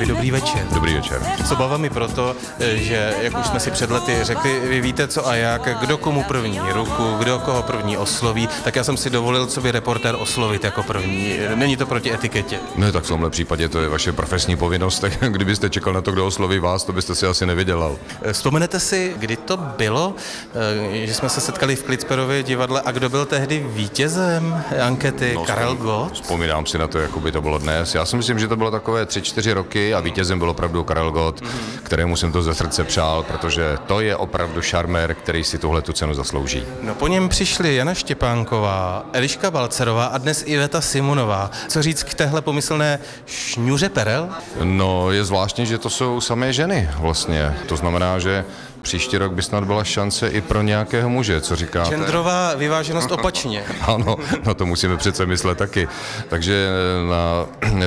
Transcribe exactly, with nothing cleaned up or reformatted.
Štěpánkovi, dobrý večer. Dobrý večer. S obavami proto, že, jak už jsme si před lety řekli, vy víte co a jak, kdo komu první ruku, kdo koho první osloví, tak já jsem si dovolil sobě reportér oslovit jako první. Není to proti etiketě. No tak v tomhle případě to je vaše profesní povinnost, tak kdybyste čekal na to, kdo osloví vás, to byste si asi nevydělal. Vzpomenete si, kdy to bylo, že jsme se setkali v Klitsperově divadle a kdo byl tehdy vítězem ankety? No, Karel Gott? Vzpomínám si na to, jako by to bylo dnes. Já si myslím, že to bylo takové tři, čtyři roky a vítězem byl opravdu Karel Gott, mm-hmm. kterému jsem to ze srdce přál, protože to je opravdu šarmér, který si tuhle tu cenu zaslouží. No po něm přišli Jana Štěpánková, Eliška Balcerová a dnes Iveta Simonová. Co říct k téhle pomyslné šňůře perel? No je zvláštní, že to jsou samé ženy vlastně. To znamená, že příští rok by snad byla šance i pro nějakého muže, co říkáte? Genderová vyváženost opačně. Ano, no to musíme přece myslet taky. Takže na